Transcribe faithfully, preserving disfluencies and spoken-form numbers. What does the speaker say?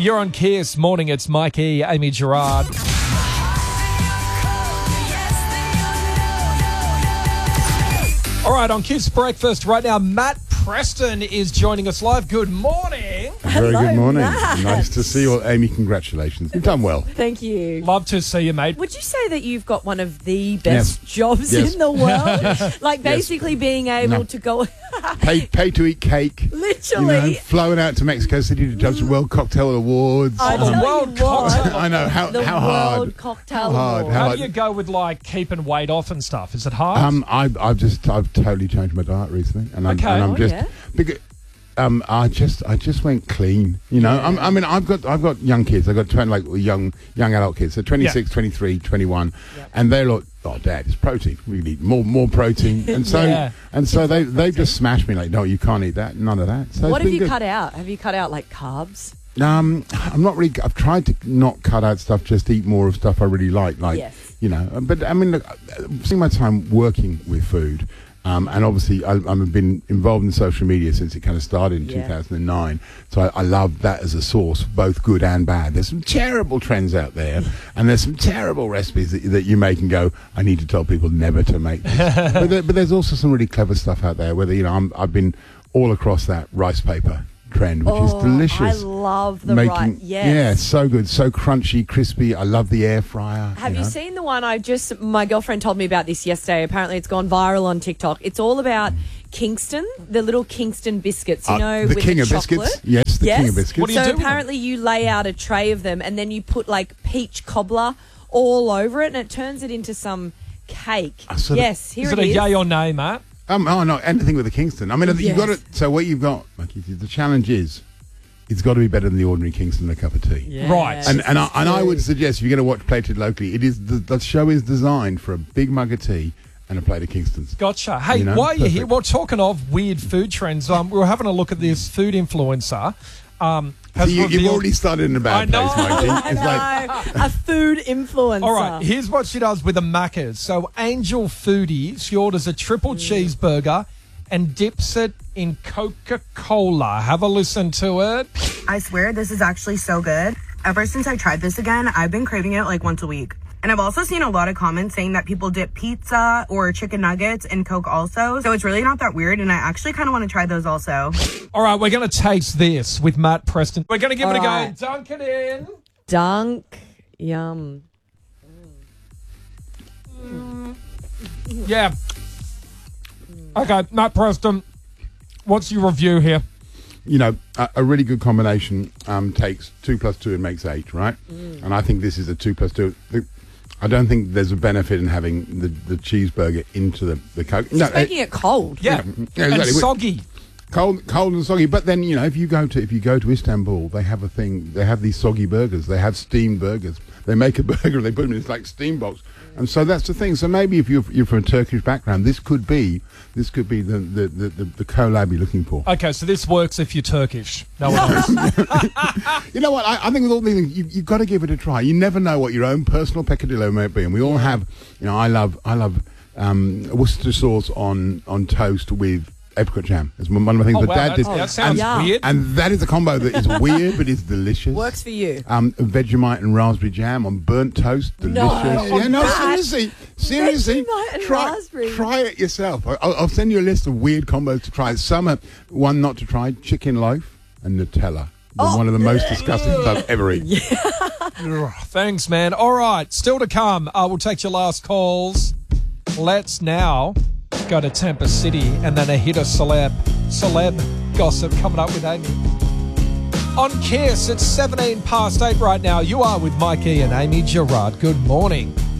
You're on Kiss. Morning, it's Mikey, Amy Gerard. All right, on Kiss Breakfast right now, Matt Preston is joining us live. Good morning. Very Hello, good morning. Matt. Nice to see you all. Amy, congratulations. You've done well. Thank you. Love to see you, mate. Would you say that you've got one of the best Yes. jobs Yes. in the world? Like basically being able No. to go Pay, pay to eat cake. literally. You know, flown out to Mexico City to judge the World Cocktail Awards. I the tell you World what, Cocktail- I know. How, the how World hard. Cocktail How hard, Award. how How hard. do you go with, like, keeping weight off and stuff? Is it hard? Um, I, I've just, I've totally changed my diet recently, and I'm, Okay. and I'm Oh, just, yeah? because, um, I just, I just went clean. You know, I'm, I mean, I've got, I've got young kids. I've got twenty, like young, young adult kids. So twenty-six, Yeah. twenty-three, twenty-one, and they're like, oh, Dad, it's protein. We need more, more protein, and so, Yeah. and so they, they've just smashed me like, no, you can't eat that, none of that. So What it's have been you good. cut out? Have you cut out like carbs? Um, I'm not really. I've tried to not cut out stuff, just eat more of stuff I really like. Like, Yes. you know. But I mean, look, seeing my time working with food, um, and obviously I, I've been involved in social media since it kind of started in Yeah. two thousand nine. So I, I love that as a source, both good and bad. There's some terrible trends out there, and there's some terrible recipes that, that you make and go, I need to tell people never to make this. but, there, but there's also some really clever stuff out there. Whether you know, I'm, I've been all across that rice paper trend, which is Oh, delicious. I love the Making, right. Yes. Yeah, so good, so crunchy, crispy. I love the air fryer. Have you know. seen the one I just, my girlfriend told me about this yesterday. Apparently it's gone viral on TikTok. It's all about Kingston, the little Kingston biscuits, you Uh, know, the with king the of chocolate. biscuits? Yes, the king of biscuits. What do you so do with them? apparently you lay out a tray of them and then you put like peach cobbler all over it and it turns it into some cake. I sort of- Yes, here is it it a is. yay or nay, Matt? Um, oh no, anything with the Kingston. I mean, you've Yes. got it. So what you've got, like, the challenge is, it's got to be better than the ordinary Kingston in a cup of tea. Yes, Right. And and I, and I true. would suggest if you're going to watch Plated Locally, it is the, the show is designed for a big mug of tea and a plate of Kingstons. Gotcha. Hey, You know, while you're here, perfect. well, talking of weird food trends, um, we were having a look at this food influencer. Um, So has you, you've revealed- already started in a I bad know. place, Mikey. I It's like, know. A food influencer. All right, here's what she does with the Maccas. So Angel Foodie, she orders a triple cheeseburger and dips it in Coca-Cola. Have a listen to it. I swear this is actually so good. Ever since I tried this again, I've been craving it like once a week. And I've also seen a lot of comments saying that people dip pizza or chicken nuggets in Coke also. So it's really not that weird. And I actually kind of want to try those also. All right, we're going to taste this with Matt Preston. We're going to give All it a right. go. Dunk it in. Dunk. Yum. Yeah. Okay, Matt Preston, what's your review here? you know, a, a really good combination um, takes two plus two and makes eight, right? Mm. And I think this is a two plus two. The, I don't think there's a benefit in having the, the cheeseburger into the, the Coke. Just No, making it, it cold. Yeah, yeah, and exactly. soggy. Cold, cold and soggy. But then, you know, if you go to if you go to Istanbul, they have a thing. They have these soggy burgers. They have steamed burgers. They make a burger and they put them in this like steam box. And so that's the thing. So maybe if you're you're from a Turkish background, this could be this could be the the the, the, the collab you're looking for. Okay, so this works if you're Turkish. No one else. You know what? I, I think with all these things, you, you've got to give it a try. You never know what your own personal peccadillo might be, and we all have. You know, I love I love um, Worcester sauce on on toast with apricot jam. It's one of my things. Oh, but wow, Dad that, did, that sounds yeah. weird. and that is a combo that is weird, but it's delicious. Works for you. Um, Vegemite and raspberry jam on burnt toast, delicious. No, yeah, no, that- seriously, seriously, Vegemite and try raspberry. try it yourself. I- I'll, I'll send you a list of weird combos to try. Some are one not to try: chicken loaf and Nutella. They're Oh. one of the most disgusting things I've ever eaten. Ugh, thanks, man. All right, still to come. Uh, we'll take your last calls. Let's now go to Tampa City and then a hit of celeb, celeb gossip coming up with Amy. On Kiss, it's seventeen past eight right now. You are with Mikey and Amy Gerard. Good morning.